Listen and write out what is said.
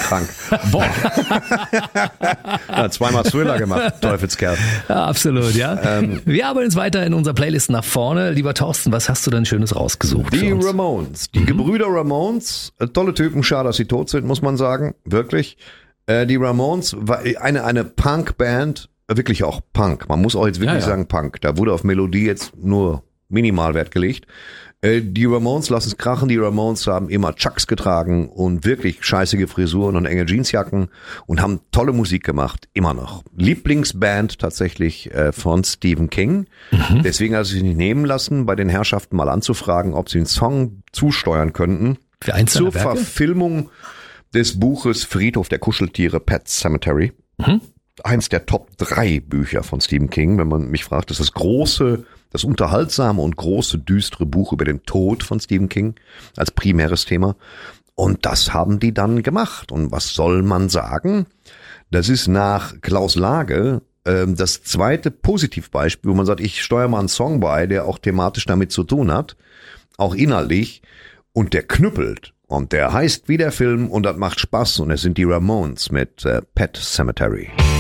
krank. Boah. Ja, zweimal Thriller gemacht, Teufelskerl. Ja, absolut, ja. Wir arbeiten uns weiter in unserer Playlist nach vorne. Lieber Thorsten, was hast du denn Schönes rausgesucht? Die Ramones, die Gebrüder Ramones, tolle Typen, schade, dass sie tot sind, muss man sagen, wirklich. Die Ramones war eine Punk-Band, wirklich auch Punk. Man muss auch jetzt wirklich sagen Punk. Da wurde auf Melodie jetzt nur minimal Wert gelegt. Die Ramones, lass es krachen, die Ramones haben immer Chucks getragen und wirklich scheißige Frisuren und enge Jeansjacken und haben tolle Musik gemacht, immer noch. Lieblingsband tatsächlich von Stephen King. Deswegen hat er sich nicht nehmen lassen, bei den Herrschaften mal anzufragen, ob sie einen Song zusteuern könnten. Für eins zur Verfilmung des Buches Friedhof der Kuscheltiere, Pet Sematary. Eins der Top 3 Bücher von Stephen King, wenn man mich fragt, das ist das unterhaltsame und große, düstere Buch über den Tod von Stephen King als primäres Thema. Und das haben die dann gemacht. Und was soll man sagen? Das ist nach Klaus Lage das zweite Positivbeispiel, wo man sagt, ich steuere mal einen Song bei, der auch thematisch damit zu tun hat, auch inhaltlich, und der knüppelt. Und der heißt wie der Film und das macht Spaß. Und es sind die Ramones mit Pet Sematary.